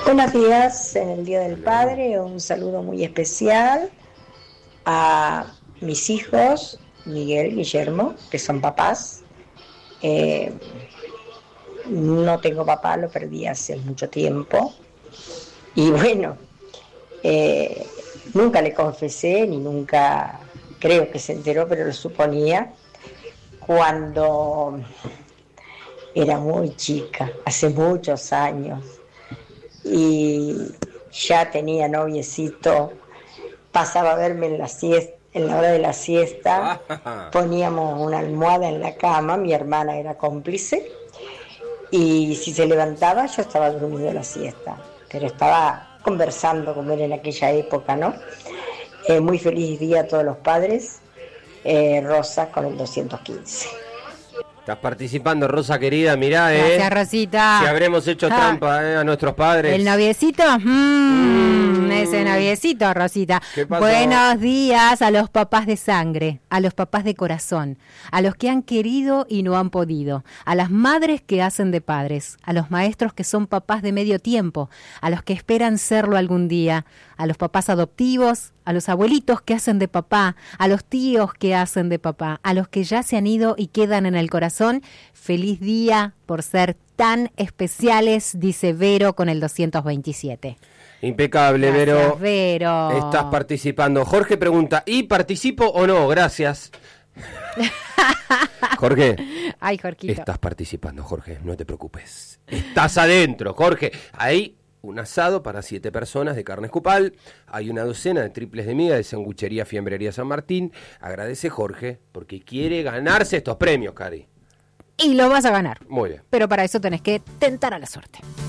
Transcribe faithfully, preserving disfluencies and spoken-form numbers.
Buenos días en el Día del Padre, un saludo muy especial a mis hijos, Miguel, Guillermo, que son papás. Eh, no tengo papá, lo perdí hace mucho tiempo. Y bueno, eh, nunca le confesé, ni nunca creo que se enteró, pero lo suponía, cuando era muy chica, hace muchos años. Y ya tenía noviecito, pasaba a verme en la siesta, en la hora de la siesta, poníamos una almohada en la cama, mi hermana era cómplice, y si se levantaba yo estaba durmiendo la siesta, pero estaba conversando como era en aquella época, ¿no? Eh, muy feliz día a todos los padres, eh, Rosa con el doscientos quince. Estás participando, Rosa querida, mirá, eh. Gracias, Rosita. Si habremos hecho ah, trampa eh, a nuestros padres. ¿El noviecito? Mm, mm. Ese noviecito, Rosita. Buenos días a los papás de sangre, a los papás de corazón, a los que han querido y no han podido, a las madres que hacen de padres, a los maestros que son papás de medio tiempo, a los que esperan serlo algún día, a los papás adoptivos, a los abuelitos que hacen de papá, a los tíos que hacen de papá, a los que ya se han ido y quedan en el corazón. Feliz día por ser tan especiales, dice Vero con el doscientos veintisiete. Impecable, Gracias, Vero. Vero. Estás participando. Jorge pregunta, ¿y participo o no? Gracias. Jorge. Ay, Jorquito. Estás participando, Jorge, no te preocupes. Estás adentro, Jorge. Ahí un asado para siete personas de carne escupal, hay una docena de triples de miga de sanguchería Fiambrería San Martín. Agradece Jorge porque quiere ganarse estos premios, Cari. Y lo vas a ganar. Muy bien. Pero para eso tenés que tentar a la suerte.